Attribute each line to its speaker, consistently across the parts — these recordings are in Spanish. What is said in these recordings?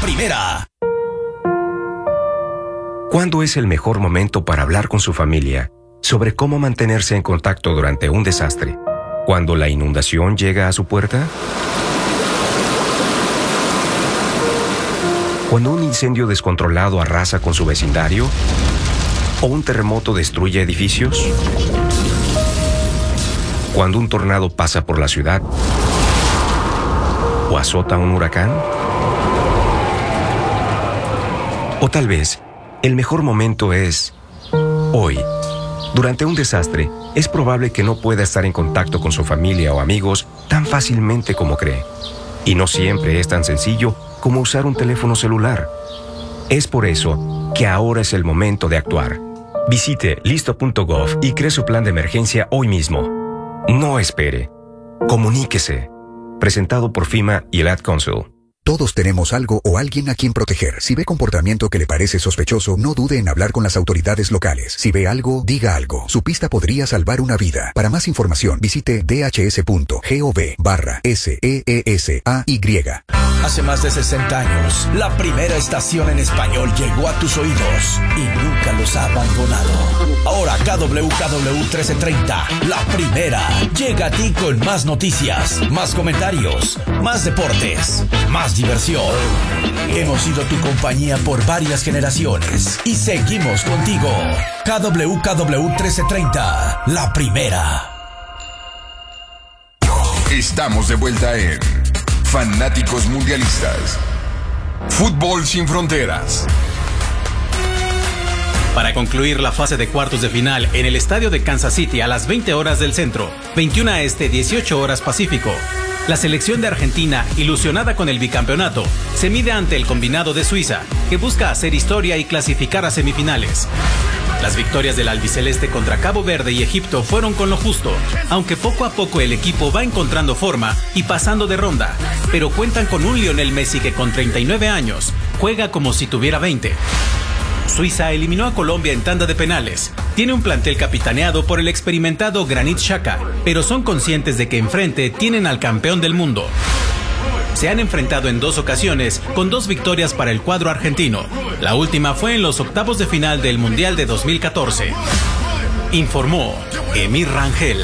Speaker 1: Primera.
Speaker 2: ¿Cuándo es el mejor momento para hablar con su familia sobre cómo mantenerse en contacto durante un desastre? ¿Cuando la inundación llega a su puerta? ¿Cuando un incendio descontrolado arrasa con su vecindario? ¿O un terremoto destruye edificios? ¿Cuando un tornado pasa por la ciudad? ¿O azota un huracán? O tal vez, el mejor momento es hoy. Durante un desastre, es probable que no pueda estar en contacto con su familia o amigos tan fácilmente como cree. Y no siempre es tan sencillo como usar un teléfono celular. Es por eso que ahora es el momento de actuar. Visite listo.gov y cree su plan de emergencia hoy mismo. No espere. Comuníquese. Presentado por FEMA y el Ad Council.
Speaker 3: Todos tenemos algo o alguien a quien proteger. Si ve comportamiento que le parece sospechoso, no dude en hablar con las autoridades locales. Si ve algo, diga algo. Su pista podría salvar una vida. Para más información, visite dhs.gov/SEESAY.
Speaker 1: Hace más de 60 años, la primera estación en español llegó a tus oídos y nunca los ha abandonado. Ahora KWKW 1330, la primera, llega a ti con más noticias, más comentarios, más deportes, más diversión. Hemos sido tu compañía por varias generaciones y seguimos contigo. KWKW 1330, la primera.
Speaker 4: Estamos de vuelta en Fanáticos Mundialistas. Fútbol sin fronteras.
Speaker 5: Para concluir la fase de cuartos de final en el estadio de Kansas City a las 20 horas del centro, 21 este, 18 horas Pacífico, la selección de Argentina, ilusionada con el bicampeonato, se mide ante el combinado de Suiza, que busca hacer historia y clasificar a semifinales. Las victorias del albiceleste contra Cabo Verde y Egipto fueron con lo justo, aunque poco a poco el equipo va encontrando forma y pasando de ronda, pero cuentan con un Lionel Messi que con 39 años juega como si tuviera 20. Suiza eliminó a Colombia en tanda de penales. Tiene un plantel capitaneado por el experimentado Granit Xhaka, pero son conscientes de que enfrente tienen al campeón del mundo. Se han enfrentado en 2 ocasiones, con 2 victorias para el cuadro argentino. La última fue en los octavos de final del Mundial de 2014. Informó Emir Rangel.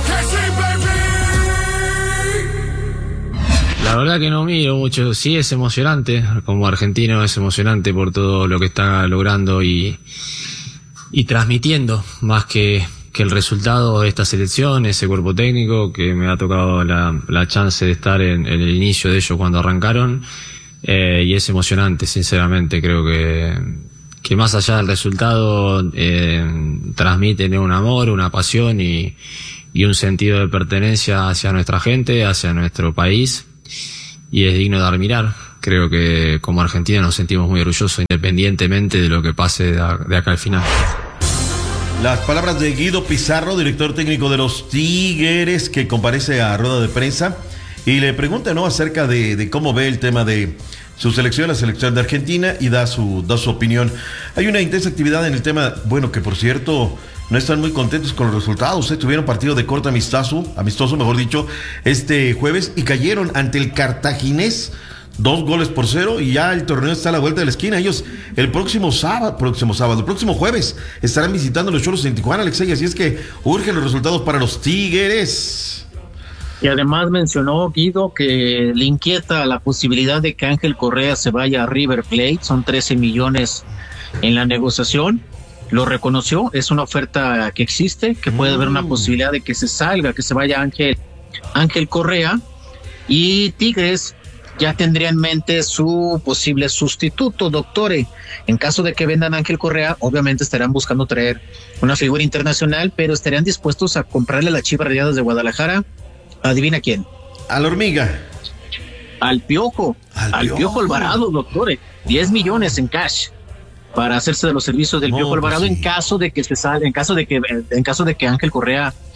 Speaker 6: La verdad que no miro mucho, sí es emocionante, como argentino es emocionante por todo lo que está logrando y transmitiendo, más que el resultado de esta selección, ese cuerpo técnico, que me ha tocado la chance de estar en el inicio de ellos cuando arrancaron, y es emocionante, sinceramente, creo que más allá del resultado, transmiten un amor, una pasión y un sentido de pertenencia hacia nuestra gente, hacia nuestro país. Y es digno de admirar. Creo que como Argentina nos sentimos muy orgullosos independientemente de lo que pase de acá al final.
Speaker 7: Las palabras de Guido Pizarro, director técnico de los Tigres, que comparece a rueda de prensa y le pregunta, ¿no?, acerca de cómo ve el tema de su selección, la selección de Argentina, y da su opinión. Hay una intensa actividad en el tema, bueno, que por cierto no están muy contentos con los resultados. Tuvieron partido de corte amistoso, mejor dicho, este jueves, y cayeron ante el Cartaginés 2-0, y ya el torneo está a la vuelta de la esquina. Ellos el próximo jueves estarán visitando los Cholos en Tijuana, Alexei, así es que urgen los resultados para los Tigres.
Speaker 8: Y además mencionó Guido que le inquieta la posibilidad de que Ángel Correa se vaya a River Plate. Son 13 millones en la negociación. Lo reconoció, es una oferta que existe, que puede haber una posibilidad de que se salga, que se vaya Ángel Correa, y Tigres ya tendría en mente su posible sustituto, doctore. En caso de que vendan a Ángel Correa, obviamente estarán buscando traer una figura internacional, pero estarían dispuestos a comprarle a las Chivas Rayadas de Guadalajara. ¿Adivina quién?
Speaker 7: A la Hormiga.
Speaker 8: Al Piojo Alvarado, doctore. 10 millones en cash para hacerse de los servicios del Piojo Alvarado, en caso de que se salga, en caso de que Ángel Correa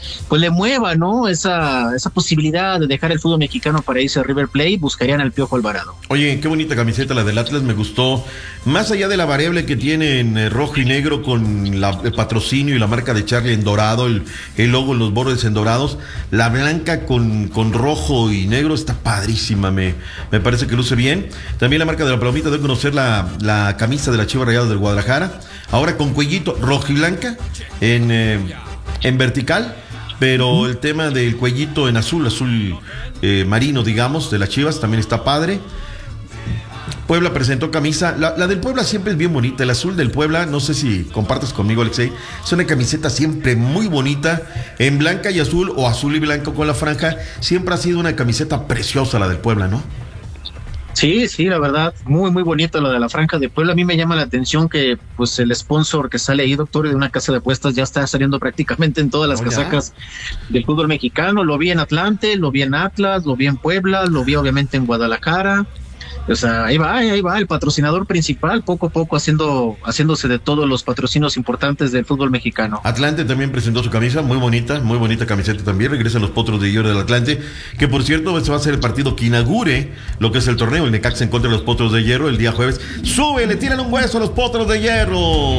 Speaker 8: pues le mueva, ¿no? Esa posibilidad de dejar el fútbol mexicano para irse a River Plate, buscarían al Piojo Alvarado.
Speaker 7: Oye, qué bonita camiseta la del Atlas, me gustó. Más allá de la variable que tiene en rojo y negro con el patrocinio y la marca de Charlie en dorado, el logo, los bordes en dorados, la blanca con rojo y negro está padrísima, me parece que luce bien. También la marca de la palomita, debe conocer la camisa de la Chivas Rayadas del Guadalajara, ahora con cuellito rojo y blanca en vertical, pero el tema del cuellito en azul marino, digamos, de las Chivas también está padre. Puebla presentó camisa, la del Puebla siempre es bien bonita, el azul del Puebla, no sé si compartes conmigo, Alexei, es una camiseta siempre muy bonita, en blanca y azul o azul y blanco con la franja, siempre ha sido una camiseta preciosa la del Puebla, ¿no?
Speaker 8: Sí, la verdad, muy, muy bonita la de la franja de Puebla. A mí me llama la atención que pues el sponsor que sale ahí, doctor, de una casa de apuestas, ya está saliendo prácticamente en todas las casacas del fútbol mexicano. Lo vi en Atlante, lo vi en Atlas, lo vi en Puebla, lo vi obviamente en Guadalajara. O sea, ahí va el patrocinador principal, poco a poco haciéndose de todos los patrocinios importantes del fútbol mexicano.
Speaker 7: Atlante también presentó su camisa, muy bonita camiseta también. Regresan los Potros de Hierro del Atlante, que por cierto, este va a ser el partido que inaugure lo que es el torneo, el Necaxa en contra de los Potros de Hierro el día jueves. ¡Sube! Le tiran un hueso a los Potros de Hierro.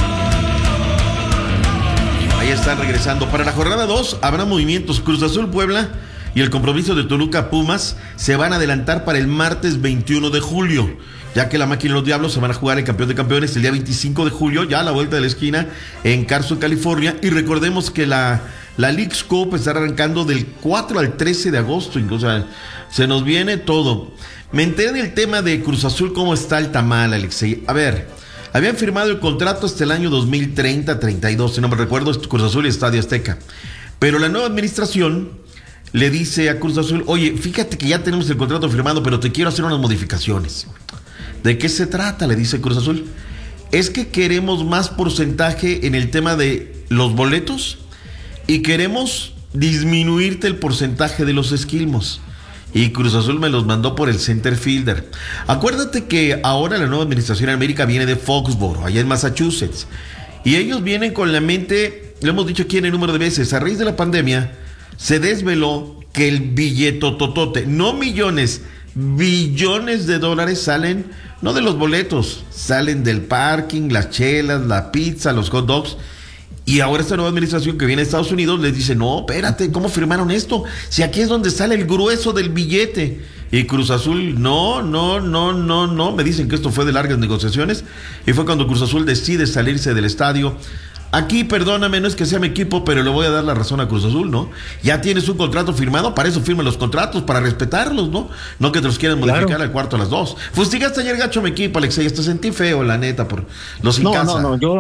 Speaker 7: Ahí están regresando. Para la jornada 2 habrá movimientos. Cruz Azul Puebla y el compromiso de Toluca Pumas se van a adelantar para el martes 21 de julio, ya que la máquina y los Diablos se van a jugar el campeón de campeones el día 25 de julio, ya a la vuelta de la esquina en Carson, California. Y recordemos que la Leagues Cup estará arrancando del 4 al 13 de agosto, o sea, se nos viene todo. Me enteré del tema de Cruz Azul, cómo está el tamal, Alexei. A ver, habían firmado el contrato hasta el año 2030-32, si no me recuerdo, es Cruz Azul y Estadio Azteca. Pero la nueva administración le dice a Cruz Azul, oye, fíjate que ya tenemos el contrato firmado, pero te quiero hacer unas modificaciones. ¿De qué se trata? Le dice Cruz Azul. Es que queremos más porcentaje en el tema de los boletos y queremos disminuirte el porcentaje de los esquilmos. Y Cruz Azul me los mandó por el center fielder. Acuérdate que ahora la nueva administración en América viene de Foxborough, allá en Massachusetts. Y ellos vienen con la mente, lo hemos dicho aquí en el número de veces, a raíz de la pandemia, se desveló que el billetototote, no millones, billones de dólares salen, no de los boletos, salen del parking, las chelas, la pizza, los hot dogs. Y ahora esta nueva administración que viene de Estados Unidos les dice, no, espérate, ¿cómo firmaron esto? Si aquí es donde sale el grueso del billete. Y Cruz Azul, no, me dicen que esto fue de largas negociaciones. Y fue cuando Cruz Azul decide salirse del estadio. Aquí, perdóname, no es que sea mi equipo, pero le voy a dar la razón a Cruz Azul, ¿no? Ya tienes un contrato firmado, para eso firmen los contratos, para respetarlos, ¿no? No que te los quieran modificar al cuarto a las 2. Fustigaste ayer gacho mi equipo, Alexei, te sentí feo, la neta, por los sin casa.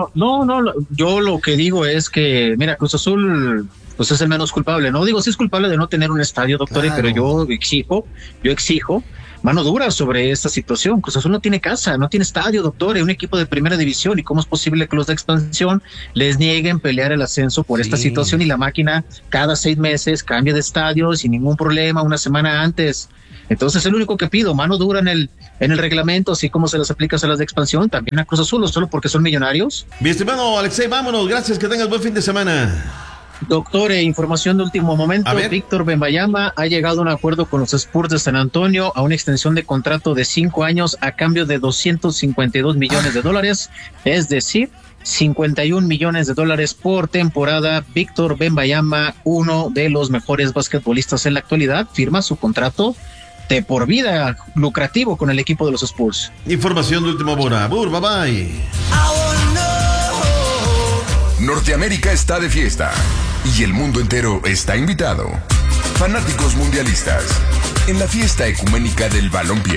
Speaker 8: Yo lo que digo es que, mira, Cruz Azul pues es el menos culpable, ¿no? Digo, sí es culpable de no tener un estadio, doctor, claro, pero yo exijo mano dura sobre esta situación. Cruz Azul no tiene casa, no tiene estadio, doctor, es un equipo de primera división. ¿Y cómo es posible que los de expansión les nieguen pelear el ascenso por esta situación y la máquina cada 6 meses cambia de estadio sin ningún problema una semana antes? Entonces, el único que pido, mano dura en el reglamento, así como se las aplicas a las de expansión, también a Cruz Azul, solo porque son millonarios.
Speaker 7: Mi estimado Alexei, vámonos, gracias, que tengas buen fin de semana.
Speaker 8: Doctor, información de último momento, Víctor Wembanyama ha llegado a un acuerdo con los Spurs de San Antonio a una extensión de contrato de 5 años a cambio de $252 millones, es decir, $51 millones por temporada. Víctor Wembanyama, uno de los mejores basquetbolistas en la actualidad, firma su contrato de por vida lucrativo con el equipo de los Spurs.
Speaker 7: Información de última hora. Bye bye.
Speaker 4: Norteamérica está de fiesta y el mundo entero está invitado. Fanáticos mundialistas en la fiesta ecuménica del balompié.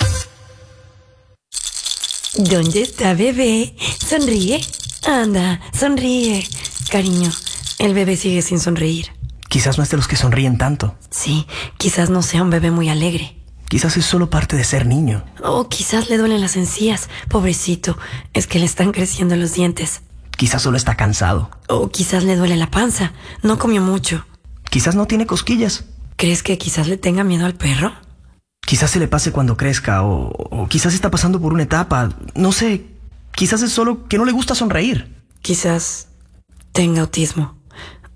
Speaker 9: ¿Dónde está bebé? Sonríe. Anda, sonríe. Cariño, el bebé sigue sin sonreír.
Speaker 10: Quizás no es de los que sonríen tanto.
Speaker 9: Sí, quizás no sea un bebé muy alegre.
Speaker 10: Quizás es solo parte de ser niño.
Speaker 9: O quizás le duelen las encías. Pobrecito, es que le están creciendo los dientes.
Speaker 10: Quizás solo está cansado.
Speaker 9: O quizás le duele la panza. No comió mucho.
Speaker 10: Quizás no tiene cosquillas.
Speaker 9: ¿Crees que quizás le tenga miedo al perro?
Speaker 10: Quizás se le pase cuando crezca. O quizás está pasando por una etapa. No sé. Quizás es solo que no le gusta sonreír.
Speaker 9: Quizás tenga autismo.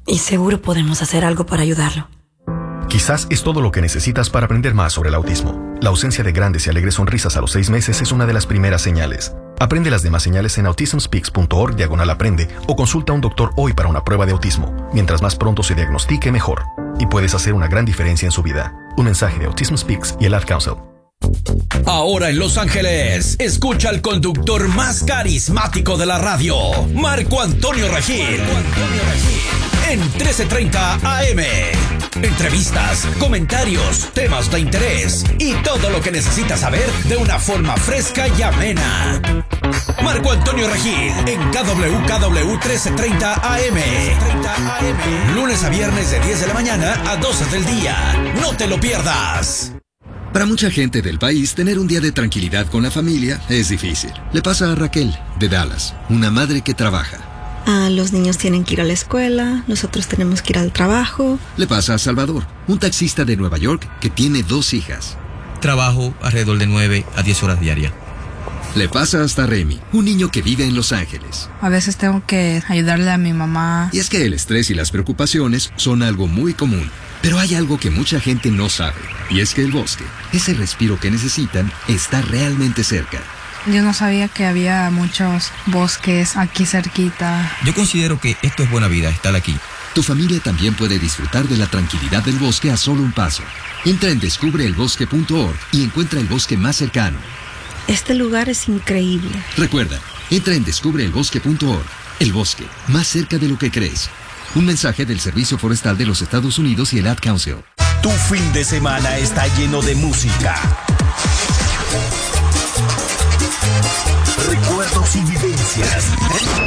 Speaker 9: y seguro podemos hacer algo para ayudarlo.
Speaker 11: Quizás es todo lo que necesitas para aprender más sobre el autismo. La ausencia de grandes y alegres sonrisas a los 6 meses es una de las primeras señales. Aprende las demás señales en autismspeaks.org/aprende o consulta a un doctor hoy para una prueba de autismo. Mientras más pronto se diagnostique, mejor. Y puedes hacer una gran diferencia en su vida. Un mensaje de Autism Speaks y el Ad Council.
Speaker 1: Ahora en Los Ángeles, escucha al conductor más carismático de la radio, Marco Antonio Regil. En 1330 AM. Entrevistas, comentarios, temas de interés y todo lo que necesitas saber de una forma fresca y amena. Marco Antonio Regil en KWKW 1330 AM. Lunes a viernes de 10 de la mañana a 12 del día. No te lo pierdas.
Speaker 12: Para mucha gente del país, tener un día de tranquilidad con la familia es difícil. Le pasa a Raquel, de Dallas, una madre que trabaja.
Speaker 13: Los niños tienen que ir a la escuela, nosotros tenemos que ir al trabajo.
Speaker 12: Le pasa a Salvador, un taxista de Nueva York que tiene 2 hijas.
Speaker 14: Trabajo alrededor de 9 a 10 horas diarias.
Speaker 12: Le pasa hasta Remy, un niño que vive en Los Ángeles.
Speaker 15: A veces tengo que ayudarle a mi mamá.
Speaker 12: Y es que el estrés y las preocupaciones son algo muy común. Pero hay algo que mucha gente no sabe, y es que el bosque, ese respiro que necesitan, está realmente cerca.
Speaker 15: Yo no sabía que había muchos bosques aquí cerquita.
Speaker 14: Yo considero que esto es buena vida, estar aquí.
Speaker 12: Tu familia también puede disfrutar de la tranquilidad del bosque a solo un paso. Entra en descubreelbosque.org y encuentra el bosque más cercano.
Speaker 13: Este lugar es increíble.
Speaker 12: Recuerda, entra en descubreelbosque.org. El bosque, más cerca de lo que crees. Un mensaje del Servicio Forestal de los Estados Unidos y el Ad Council.
Speaker 1: Tu fin de semana está lleno de música, recuerdos y vivencias.